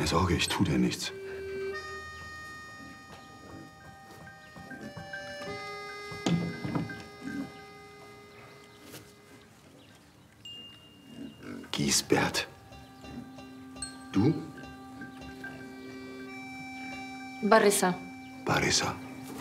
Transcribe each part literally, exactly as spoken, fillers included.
Keine Sorge, ich tue dir nichts. Giesbert. Du? Barissa. Barissa.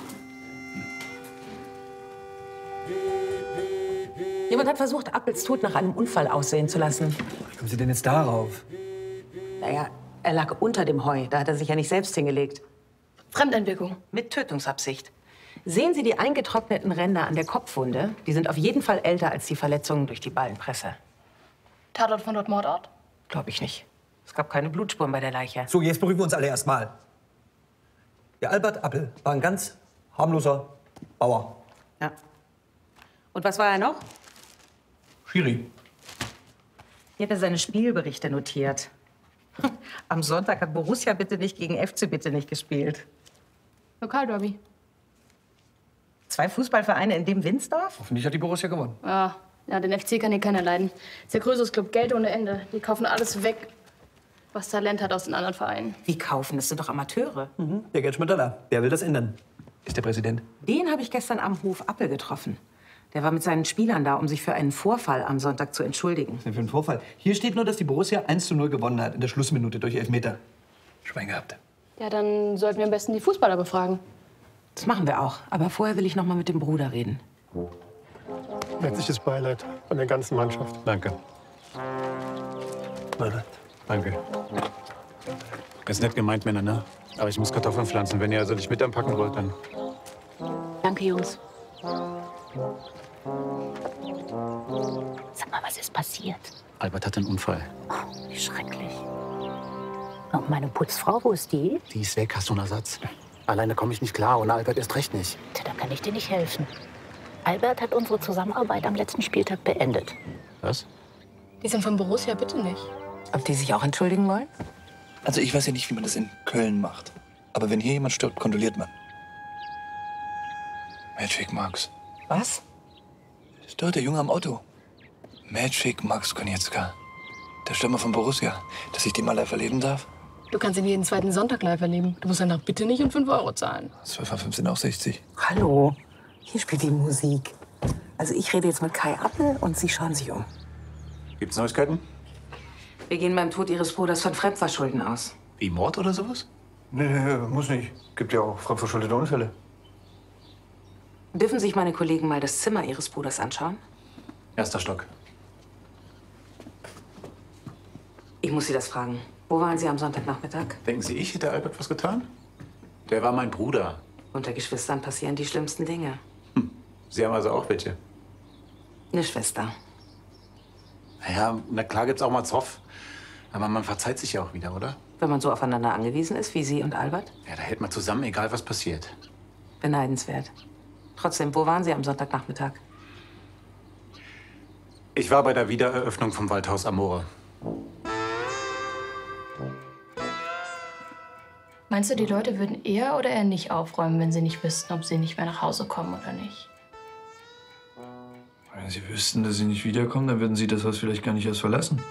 Jemand hat versucht, Appels Tod nach einem Unfall aussehen zu lassen. Wie kommen Sie denn jetzt darauf? Naja, er lag unter dem Heu. Da hat er sich ja nicht selbst hingelegt. Fremdeinwirkung. Mit Tötungsabsicht. Sehen Sie die eingetrockneten Ränder an der Kopfwunde? Die sind auf jeden Fall älter als die Verletzungen durch die Ballenpresse. Tatort von dort Mordort? Glaube ich nicht. Es gab keine Blutspuren bei der Leiche. So, jetzt beruhigen wir uns alle erstmal. Der Albert Appel war ein ganz harmloser Bauer. Ja. Und was war er noch? Schiri. Hier hat er seine Spielberichte notiert. Am Sonntag hat Borussia bitte nicht gegen F C bitte nicht gespielt. Lokalderby. Zwei Fußballvereine in dem Winsdorf? Hoffentlich hat die Borussia gewonnen. Ja, ja, den F C kann hier keiner leiden. Ist der größte Club, Geld ohne Ende. Die kaufen alles weg, was Talent hat aus den anderen Vereinen. Wie kaufen? Das sind doch Amateure. Mhm. Der Geldschmutterler. Wer will das ändern? Ist der Präsident. Den habe ich gestern am Hof Appel getroffen. Der war mit seinen Spielern da, um sich für einen Vorfall am Sonntag zu entschuldigen. Was ist denn für ein Vorfall? Hier steht nur, dass die Borussia eins zu null gewonnen hat in der Schlussminute durch Elfmeter. Schwein gehabt. Ja, dann sollten wir am besten die Fußballer befragen. Das machen wir auch. Aber vorher will ich noch mal mit dem Bruder reden. Herzliches Beileid von der ganzen Mannschaft. Danke. Beileid. Danke. Ist nett gemeint, Männer, ne? Aber ich muss Kartoffeln pflanzen. Wenn ihr also nicht mit anpacken wollt, dann... Danke, Jungs. Sag mal, was ist passiert? Albert hat einen Unfall. Oh, wie schrecklich. Und meine Putzfrau, wo ist die? Die ist weg, hast du einen Ersatz? Alleine komme ich nicht klar und Albert erst recht nicht. Tja, da kann ich dir nicht helfen. Albert hat unsere Zusammenarbeit am letzten Spieltag beendet. Was? Die sind von Borussia, bitte nicht. Ob die sich auch entschuldigen wollen? Also ich weiß ja nicht, wie man das in Köln macht. Aber wenn hier jemand stirbt, kondoliert man. Magic Max. Was? Das ist dort der Junge am Auto. Magic Max Konietzka. Der Stürmer von Borussia. Dass ich den mal live erleben darf? Du kannst ihn jeden zweiten Sonntag live erleben. Du musst danach bitte nicht und fünf Euro zahlen. zwölf mal fünf sind auch sechzig. Hallo, hier spielt die Musik. Also ich rede jetzt mit Kai Appel und Sie schauen sich um. Gibt's Neuigkeiten? Wir gehen beim Tod Ihres Bruders von Fremdverschulden aus. Wie Mord oder sowas? Nee, muss nicht. Gibt ja auch fremdverschuldete Unfälle. Dürfen sich meine Kollegen mal das Zimmer Ihres Bruders anschauen? Erster Stock. Ich muss Sie das fragen. Wo waren Sie am Sonntagnachmittag? Denken Sie, ich hätte Albert was getan? Der war mein Bruder. Unter Geschwistern passieren die schlimmsten Dinge. Hm. Sie haben also auch welche? Eine Schwester. Naja, na klar gibt's auch mal Zoff. Aber man verzeiht sich ja auch wieder, oder? Wenn man so aufeinander angewiesen ist wie Sie und Albert? Ja, da hält man zusammen, egal was passiert. Beneidenswert. Trotzdem, wo waren Sie am Sonntagnachmittag? Ich war bei der Wiedereröffnung vom Waldhaus Amore. Meinst du, die Leute würden eher oder eher nicht aufräumen, wenn sie nicht wüssten, ob sie nicht mehr nach Hause kommen oder nicht? Wenn sie wüssten, dass sie nicht wiederkommen, dann würden sie das Haus vielleicht gar nicht erst verlassen.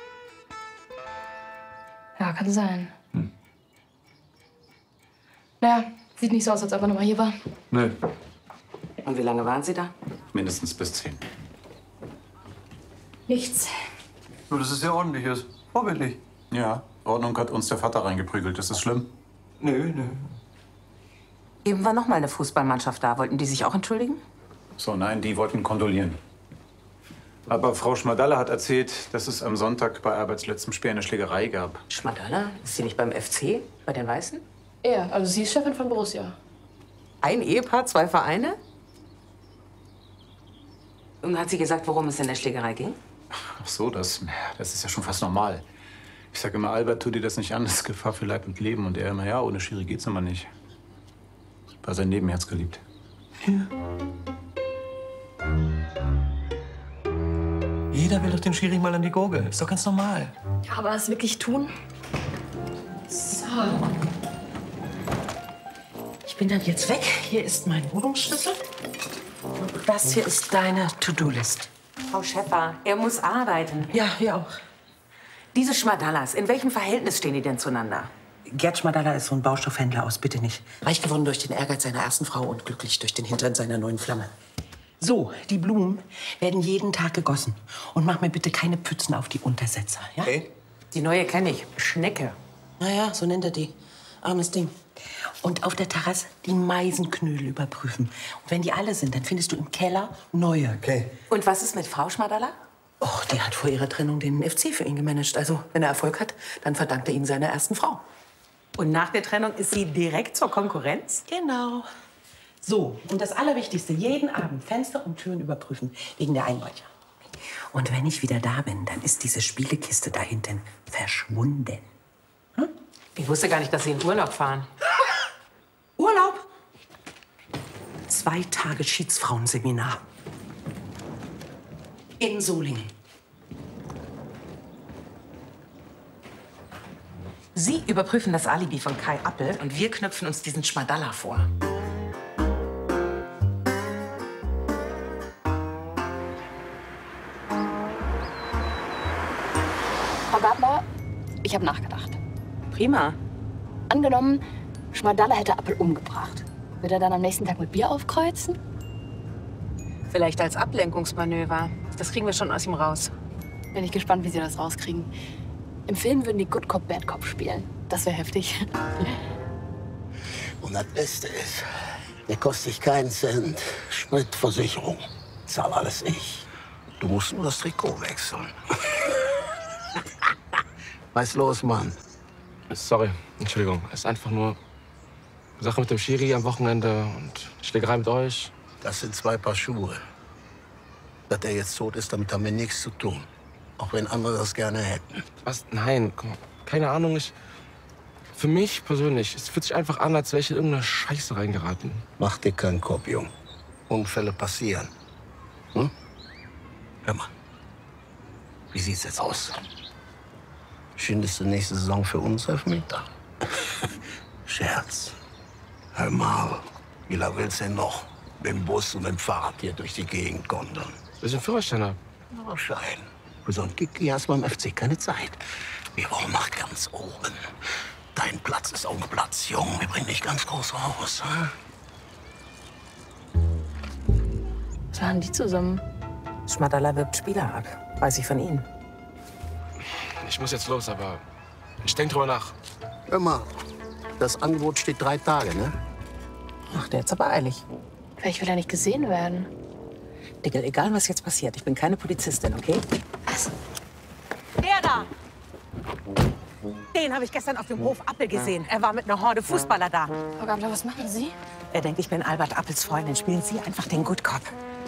Ja, kann sein. Hm. Naja, sieht nicht so aus, als ob er noch mal hier war. Nee. Und wie lange waren Sie da? Mindestens bis zehn. Nichts. Nur, dass es sehr ordentlich ist. Vorbildlich. Ja, Ordnung hat uns der Vater reingeprügelt. Ist das schlimm? Nö, nö. Eben war noch mal eine Fußballmannschaft da. Wollten die sich auch entschuldigen? So, nein, die wollten kondolieren. Aber Frau Schmadalla hat erzählt, dass es am Sonntag bei Alberts letztem Spiel eine Schlägerei gab. Schmadalla? Ist sie nicht beim F C? Bei den Weißen? Ja, also sie ist Chefin von Borussia. Ein Ehepaar, zwei Vereine? Und hat sie gesagt, worum es in der Schlägerei ging? Ach so, das, das ist ja schon fast normal. Ich sag immer, Albert, tu dir das nicht an, das ist Gefahr für Leib und Leben. Und er immer, ja, ohne Schiri geht's immer nicht. War sein Nebenherz geliebt. Ja. Jeder will doch den Schiri mal an die Gurgel. Ist doch ganz normal. Ja, aber es wirklich tun? So. Ich bin dann jetzt weg. Hier ist mein Wohnungsschlüssel. Und das hier ist deine To-Do-List. Frau Schäffer, er muss arbeiten. Ja, hier auch. Diese Schmadallas, in welchem Verhältnis stehen die denn zueinander? Gerd Schmadalla ist so ein Baustoffhändler aus, bitte nicht. Reich gewonnen durch den Ehrgeiz seiner ersten Frau und glücklich durch den Hintern seiner neuen Flamme. So, die Blumen werden jeden Tag gegossen. Und mach mir bitte keine Pfützen auf die Untersetzer, ja? Hey? Die neue kenne ich. Schnecke. Naja, so nennt er die. Armes Ding. Und auf der Terrasse die Meisenknödel überprüfen. Und wenn die alle sind, dann findest du im Keller neue. Okay. Und was ist mit Frau Schmadalla? Och, die hat vor ihrer Trennung den F C für ihn gemanagt. Also, wenn er Erfolg hat, dann verdankt er ihn seiner ersten Frau. Und nach der Trennung ist sie direkt zur Konkurrenz? Genau. So, und das Allerwichtigste, jeden Abend Fenster und Türen überprüfen, wegen der Einbrecher. Und wenn ich wieder da bin, dann ist diese Spielekiste da hinten verschwunden. Hm? Ich wusste gar nicht, dass Sie in Urlaub fahren. Urlaub? Zwei Tage Schiedsfrauenseminar. In Solingen. Sie überprüfen das Alibi von Kai Appel und wir knüpfen uns diesen Schmadalla vor. Frau Gabler, ich habe nachgedacht. Prima. Angenommen, Schmadalla hätte Appel umgebracht. Wird er dann am nächsten Tag mit Bier aufkreuzen? Vielleicht als Ablenkungsmanöver. Das kriegen wir schon aus ihm raus. Bin ich gespannt, wie Sie das rauskriegen. Im Film würden die Good Cop, Bad Cop spielen. Das wäre heftig. Und das Beste ist, der kostet dich keinen Cent. Spritversicherung. Zahl alles ich. Du musst nur das Trikot wechseln. Was los, Mann? Sorry, Entschuldigung. Es ist einfach nur Sache mit dem Schiri am Wochenende und Schlägerei mit euch. Das sind zwei Paar Schuhe. Dass er jetzt tot ist, damit haben wir nichts zu tun. Auch wenn andere das gerne hätten. Was? Nein, guck mal, keine Ahnung. Ich, für mich persönlich, es fühlt sich einfach an, als wäre ich in irgendeine Scheiße reingeraten. Mach dir keinen Kopf, Jung. Unfälle passieren. Hm? Hör mal. Wie sieht's jetzt aus? Schindest du nächste Saison für uns Elfmeter? Scherz. Hör mal, wie lange willst du denn noch mit dem Bus und dem Fahrrad hier durch die Gegend gondeln? Wir sind Führersteiner. Na, Schein. Für so einen Kicki hast du beim F C keine Zeit. Wir wollen nach ganz oben. Dein Platz ist auch ein Platz, Jung. Wir bringen dich ganz groß raus. Hm? Was machen die zusammen? Schmadalla wirbt Spieler ab. Weiß ich von Ihnen. Ich muss jetzt los, aber ich denke drüber nach. Hör mal, das Angebot steht drei Tage, ne? Ach, der ist aber eilig. Vielleicht will er nicht gesehen werden. Dickel, egal was jetzt passiert, ich bin keine Polizistin, okay? Was? Der da! Den habe ich gestern auf dem Hof Appel gesehen. Er war mit einer Horde Fußballer da. Frau Gabler, was machen Sie? Er denkt, ich bin Albert Appels Freundin. Spielen Sie einfach den Good Cop.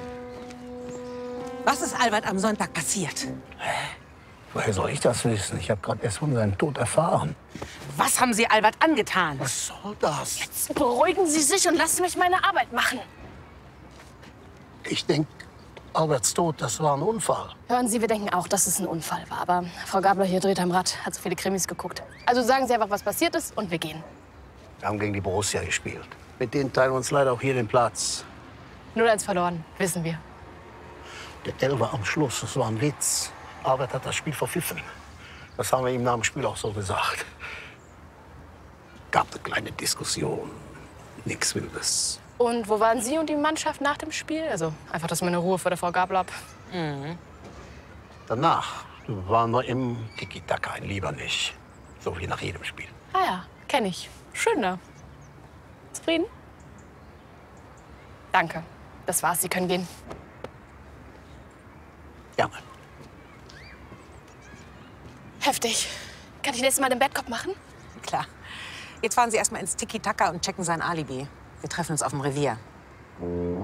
Was ist Albert am Sonntag passiert? Woher soll ich das wissen? Ich habe gerade erst von seinem Tod erfahren. Was haben Sie Albert angetan? Was soll das? Jetzt beruhigen Sie sich und lassen mich meine Arbeit machen. Ich denke, Alberts Tod, das war ein Unfall. Hören Sie, wir denken auch, dass es ein Unfall war. Aber Frau Gabler hier dreht am Rad, hat so viele Krimis geguckt. Also sagen Sie einfach, was passiert ist und wir gehen. Wir haben gegen die Borussia gespielt. Mit denen teilen wir uns leider auch hier den Platz. null eins verloren, wissen wir. Der Elfer am Schluss, das war ein Witz. Albert hat das Spiel verpfiffen. Das haben wir ihm nach dem Spiel auch so gesagt. Gab eine kleine Diskussion. Nichts Wildes. Und wo waren Sie und die Mannschaft nach dem Spiel? Also einfach, dass wir eine Ruhe vor der Frau Gabler hab. Mhm. Danach waren wir im Tiki-Taka, lieber nicht. So wie nach jedem Spiel. Ah ja, kenne ich. Schön da. Zufrieden? Danke. Das war's, Sie können gehen. Ja. Heftig. Kann ich nächstes Mal den Bad Cop machen? Klar. Jetzt fahren Sie erst mal ins Tiki-Taka und checken sein Alibi. Wir treffen uns auf dem Revier.